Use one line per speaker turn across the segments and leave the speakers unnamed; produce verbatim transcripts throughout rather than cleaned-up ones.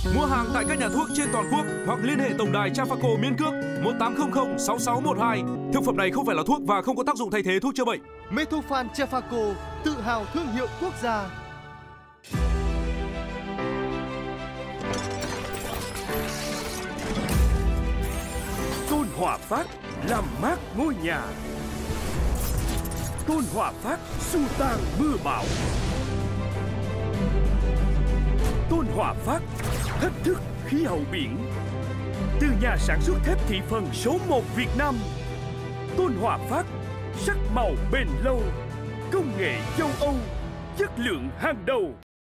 Mua hàng tại các nhà thuốc trên toàn quốc hoặc liên hệ tổng đài Trafaco miễn cước một tám không không sáu sáu một hai. Thực phẩm này không phải là thuốc và không có tác dụng thay thế thuốc chữa bệnh.
Metofan Trafaco, tự hào thương hiệu quốc gia.
Tôn Hòa Phát, làm mát ngôi nhà. Tôn Hòa Phát, xua tan mưa bão. Tôn Hòa Phát, thách thức khí hậu biển. Từ nhà sản xuất thép thị phần số một Việt Nam. Tôn Hòa Phát, sắc màu bền lâu, công nghệ châu Âu, chất lượng hàng đầu.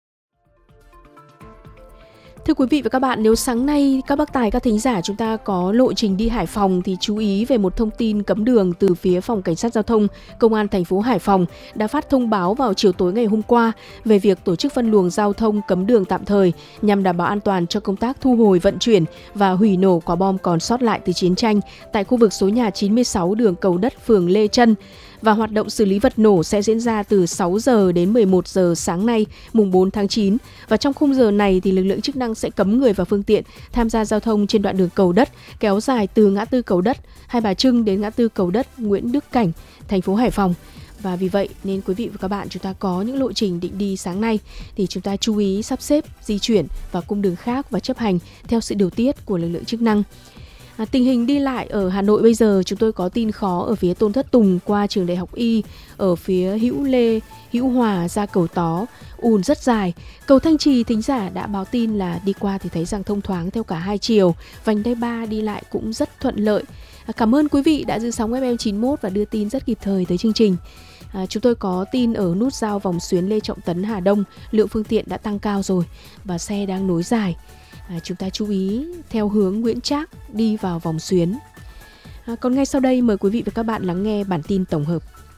Thưa quý vị và các bạn, nếu sáng nay các bác tài, các thính giả chúng ta có lộ trình đi Hải Phòng thì chú ý về một thông tin cấm đường từ phía Phòng Cảnh sát Giao thông Công an thành phố Hải Phòng đã phát thông báo vào chiều tối ngày hôm qua về việc tổ chức phân luồng giao thông cấm đường tạm thời nhằm đảm bảo an toàn cho công tác thu hồi, vận chuyển và hủy nổ quả bom còn sót lại từ chiến tranh tại khu vực số nhà chín mươi sáu đường Cầu Đất, phường Lê Trân. Và hoạt động xử lý vật nổ sẽ diễn ra từ sáu giờ đến mười một giờ sáng nay, mùng bốn tháng chín. Và trong khung giờ này thì lực lượng chức năng sẽ cấm người và phương tiện tham gia giao thông trên đoạn đường Cầu Đất kéo dài từ ngã tư Cầu Đất, Hai Bà Trưng đến ngã tư Cầu Đất, Nguyễn Đức Cảnh, thành phố Hải Phòng. Và vì vậy nên quý vị và các bạn chúng ta có những lộ trình định đi sáng nay thì chúng ta chú ý sắp xếp di chuyển vào cung đường khác và chấp hành theo sự điều tiết của lực lượng chức năng. À, tình hình đi lại ở Hà Nội bây giờ chúng tôi có tin khó ở phía Tôn Thất Tùng qua trường Đại học Y, ở phía Hữu Lê, Hữu Hòa ra cầu Tó, ùn rất dài. Cầu Thanh Trì thính giả đã báo tin là đi qua thì thấy rằng thông thoáng theo cả hai chiều, vành đai ba đi lại cũng rất thuận lợi. À, cảm ơn quý vị đã giữ sóng ép em chín mươi mốt và đưa tin rất kịp thời tới chương trình. À, chúng tôi có tin ở nút giao vòng xuyến Lê Trọng Tấn Hà Đông, lượng phương tiện đã tăng cao rồi và xe đang nối dài. À, chúng ta chú ý theo hướng Nguyễn Trác đi vào vòng xuyến. À, còn ngay sau đây mời quý vị và các bạn lắng nghe bản tin tổng hợp.